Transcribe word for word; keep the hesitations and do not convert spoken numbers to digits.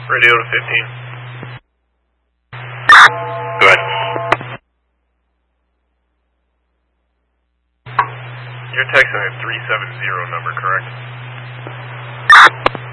Radio to fifteen. Go ahead. You're texting a three seven zero number, correct?